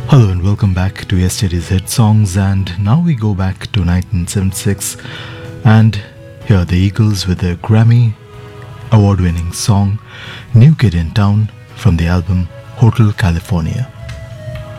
Hello and welcome back to yesterday's hit songs, and now we go back to 1976 and here are the Eagles with their Grammy award-winning song New Kid in Town from the album Hotel California.